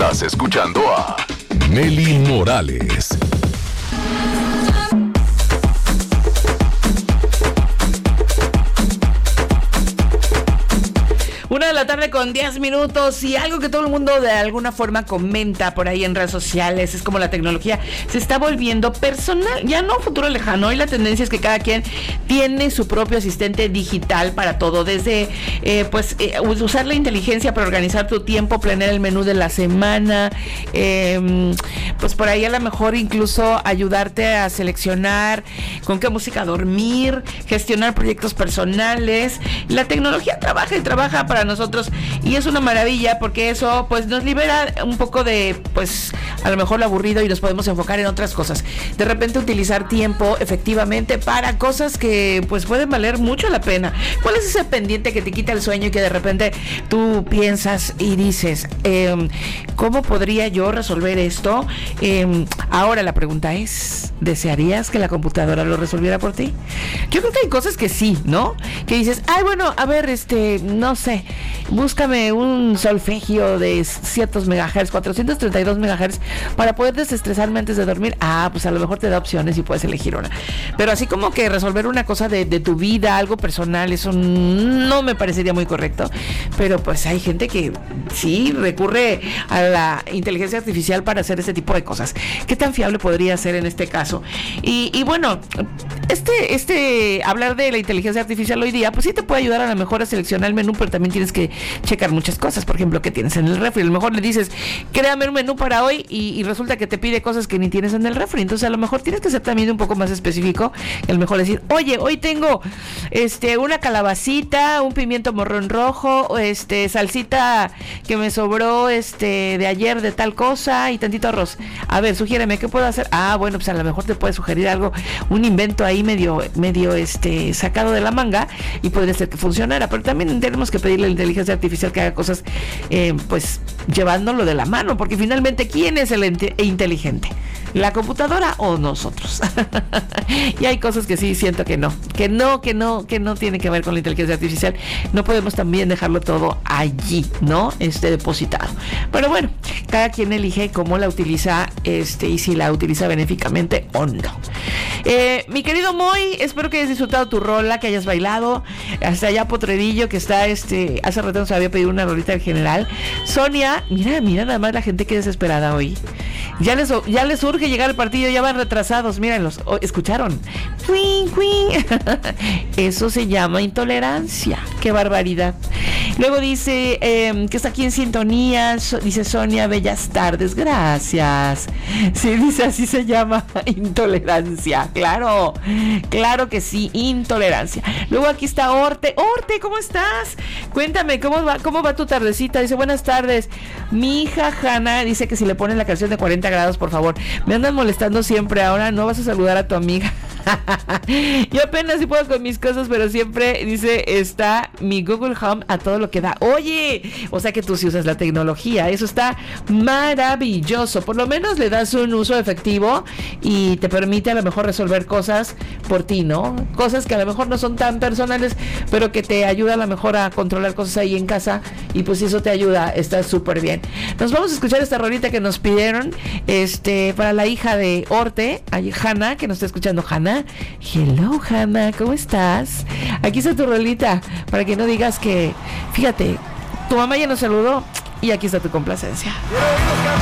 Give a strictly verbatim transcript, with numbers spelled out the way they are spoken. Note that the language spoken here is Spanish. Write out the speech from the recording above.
Estás escuchando a Nelly Morales. Una de la tarde con diez minutos y algo que todo el mundo de alguna forma comenta por ahí en redes sociales es como la tecnología se está volviendo personal, ya no futuro lejano. Hoy la tendencia es que cada quien tiene su propio asistente digital para todo, desde eh, pues eh, usar la inteligencia para organizar tu tiempo, planear el menú de la semana, eh, pues por ahí a lo mejor incluso ayudarte a seleccionar con qué música dormir, gestionar proyectos personales. La tecnología trabaja y trabaja para nosotros y es una maravilla porque eso pues nos libera un poco de pues a lo mejor lo aburrido y nos podemos enfocar en otras cosas. De repente utilizar tiempo efectivamente para cosas que pues pueden valer mucho la pena. ¿Cuál es ese pendiente que te quita el sueño y que de repente tú piensas y dices eh, ¿cómo podría yo resolver esto? Eh, ahora la pregunta es, ¿desearías que la computadora lo resolviera por ti? Yo creo que hay cosas que sí, ¿no? Que dices, ay bueno, a ver, este, no sé, búscame un solfegio de ciertos megahertz, cuatrocientos treinta y dos megahertz para poder desestresarme antes de dormir. Ah, pues a lo mejor te da opciones y puedes elegir una. Pero así como que resolver una cosa de, de tu vida, algo personal, eso no me parecería muy correcto. Pero pues hay gente que sí recurre a la inteligencia artificial para hacer ese tipo de cosas. ¿Qué tan fiable podría ser en este caso? Y, y bueno, este, este, hablar de la inteligencia artificial hoy día, pues sí te puede ayudar a lo mejor a seleccionar el menú, pero también tienes que checar muchas cosas. Por ejemplo, ¿qué tienes en el refri? A lo mejor le dices, créame un menú para hoy y, y resulta que te pide cosas que ni tienes en el refri. Entonces a lo mejor tienes que ser también un poco más específico. A lo mejor decir, oye, hoy tengo este una calabacita, un pimiento morrón rojo, este salsita que me sobró este de ayer de tal cosa y tantito arroz. A ver, sugiéreme, ¿qué puedo hacer? Ah, bueno, pues a lo mejor te puede sugerir algo, un invento ahí medio, medio este sacado de la manga y podría ser que funcionara. Pero también tenemos que pedirle a la inteligencia artificial que haga cosas eh, pues llevándolo de la mano, porque finalmente ¿quién es el ente- inteligente? ¿La computadora o nosotros? Y hay cosas que sí siento que no, que no, que no, que no tiene que ver con la inteligencia artificial. No podemos también dejarlo todo allí, ¿no? Este depositado. Pero bueno, cada quien elige cómo la utiliza, este, y si la utiliza benéficamente o no. Eh, mi querido Moy, espero que hayas disfrutado tu rola, que hayas bailado. Hasta allá Potrerillo, que está, este, hace rato nos había pedido una rolita del general. Sonia, mira, mira nada más la gente que desesperada hoy. Ya les, ya les urge llegar al partido, ya van retrasados, mírenlos, oh, ¿escucharon? ¡Cuing, cuing! Eso se llama intolerancia, qué barbaridad. Luego dice eh, que está aquí en sintonía, so, dice Sonia, bellas tardes, gracias. Sí, dice así se llama, intolerancia, claro, claro que sí, intolerancia. Luego aquí está Orte, Orte, ¿cómo estás? Cuéntame, ¿cómo va, cómo va tu tardecita? Dice, buenas tardes. Mi hija Hanna dice que si le ponen la canción de cuarenta grados, por favor. Me andan molestando siempre, ahora no vas a saludar a tu amiga. Yo apenas si puedo con mis cosas, pero siempre dice, está mi Google Home a todo lo que da. Oye, o sea que tú sí usas la tecnología, eso está maravilloso. Por lo menos le das un uso efectivo y te permite a lo mejor resolver cosas por ti, ¿no? Cosas que a lo mejor no son tan personales, pero que te ayuda a lo mejor a controlar cosas ahí en casa, y pues eso te ayuda, está súper bien. Nos vamos a escuchar esta rolita que nos pidieron, este, para la hija de Orte, Hanna, que nos está escuchando. Hanna, hello Hanna, ¿cómo estás? Aquí está tu rolita, para que no digas que, fíjate, tu mamá ya nos saludó y aquí está tu complacencia.